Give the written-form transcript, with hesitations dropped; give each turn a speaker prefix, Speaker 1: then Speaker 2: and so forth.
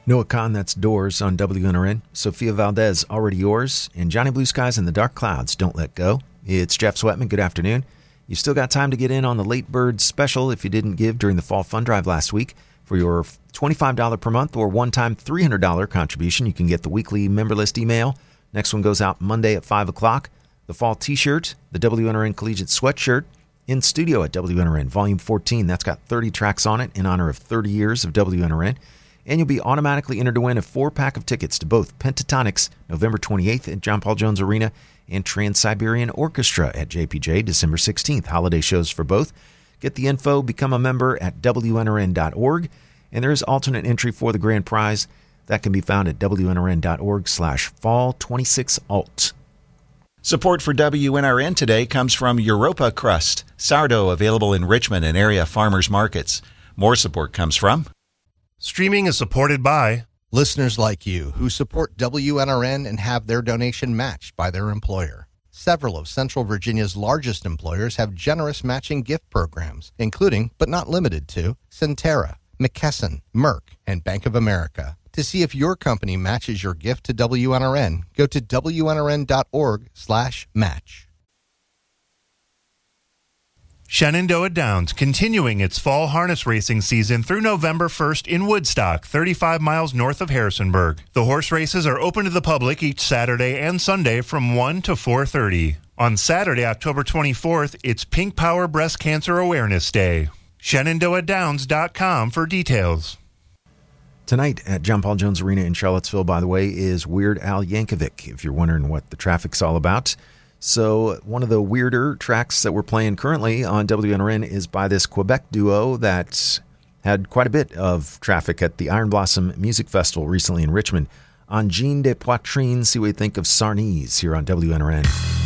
Speaker 1: Noah Kahn, that's Doors on WNRN. Sophia Valdez, Already Yours. And Johnny Blue Skies and the Dark Clouds, Don't Let Go. It's Jeff Sweatman. Good afternoon. You've still got time to get in on the Late Bird Special if you didn't give during the Fall Fund Drive last week. For your $25 per month or one-time $300 contribution, you can get the weekly member list email. Next one goes out Monday at 5 o'clock. The fall T-shirt, the WNRN Collegiate Sweatshirt, in studio at WNRN, Volume 14. That's got 30 tracks on it in honor of 30 years of WNRN. And you'll be automatically entered to win a 4-pack of tickets to both Pentatonics, November 28th at John Paul Jones Arena, and Trans-Siberian Orchestra at JPJ, December 16th. Holiday shows for both. Get the info, become a member at WNRN.org, and there is alternate entry for the grand prize. That can be found at WNRN.org/fall26alt.
Speaker 2: Support for WNRN today comes from Europa Crust, sourdough available in Richmond and area farmers markets. More support comes from
Speaker 3: Streaming is supported by
Speaker 4: listeners like you who support WNRN and have their donation matched by their employer. Several of Central Virginia's largest employers have generous matching gift programs, including, but not limited to, Centerra, McKesson, Merck, and Bank of America. To see if your company matches your gift to WNRN, go to WNRN.org/match.
Speaker 3: Shenandoah Downs continuing its fall harness racing season through November 1st in Woodstock, 35 miles north of Harrisonburg. The horse races are open to the public each Saturday and Sunday from 1 to 4:30. On Saturday, October 24th, it's Pink Power Breast Cancer Awareness Day. ShenandoahDowns.com for details.
Speaker 1: Tonight at John Paul Jones Arena in Charlottesville, by the way, is Weird Al Yankovic, if you're wondering what the traffic's all about. So one of the weirder tracks that we're playing currently on WNRN is by this Quebec duo that had quite a bit of traffic at the Iron Blossom Music Festival recently in Richmond. Angine de Poitrine, see what you think of Sarnese here on WNRN.